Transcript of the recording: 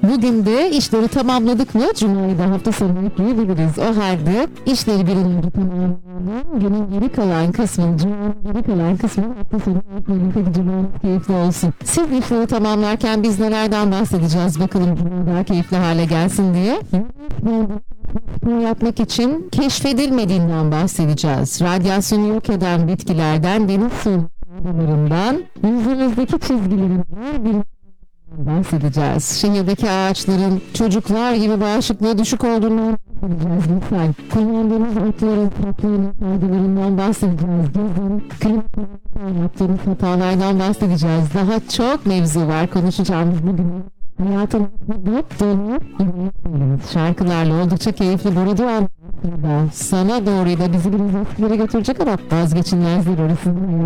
Bugün de işleri tamamladık mı Cuma'yı da hafta sonu ekleyebiliriz. O halde işleri bir an önce tamamlayalım. Günün geri kalan kısmını, Cuma'nın geri kalan kısmını hafta sonu ekleyelim. Peki Cuma'nın keyifli olsun. Siz işleri tamamlarken biz nelerden bahsedeceğiz bakalım Cuma daha keyifli hale gelsin diye. Spor yapmak için keşfedilmediğinden bahsedeceğiz. Radyasyonu yok eden bitkilerden, deniz suyundan, yüzümüzdeki çizgilerinden bahsedeceğiz. Şehirdeki ağaçların çocuklar gibi bağışıklığı düşük olduğundan bahsedeceğiz. Misal kullandığımız otların, tatlarının faydalarından bahsedeceğiz. Gezin, klimatik yaptığımız hatalardan bahsedeceğiz. Daha çok mevzu var konuşacağımız bugün. Hayatın dop dolu şarkılarla oldukça keyifli. Burada sana doğru da bizi biraz eskilere götürecek ama vazgeçilmezler orası.